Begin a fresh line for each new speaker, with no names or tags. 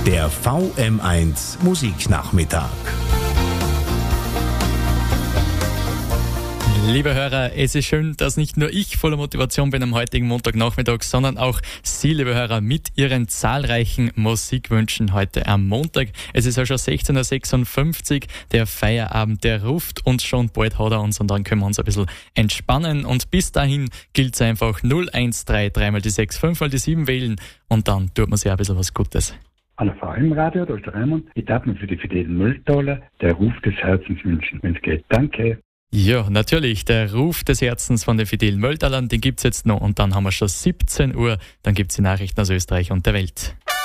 Der VM1 Musiknachmittag.
Liebe Hörer, es ist schön, dass nicht nur ich voller Motivation bin am heutigen Montagnachmittag, sondern auch Sie, liebe Hörer, mit Ihren zahlreichen Musikwünschen heute am Montag. Es ist ja schon 16.56 Uhr, der Feierabend, der ruft uns schon, bald hat er uns und dann können wir uns ein bisschen entspannen und bis dahin gilt es einfach 013, 3 mal die 6, 5 mal die 7 wählen und dann tut man sich ein bisschen was Gutes.
Hallo VM-Radio, da ist der Raimund. Ich darf mir für die Fidel Mülltaler der Ruf des Herzens wünschen, wenn es geht. Danke.
Ja, natürlich, der Ruf des Herzens von den Fidel Mölltalern, den gibt's jetzt noch und dann haben wir schon 17 Uhr, dann gibt's die Nachrichten aus Österreich und der Welt.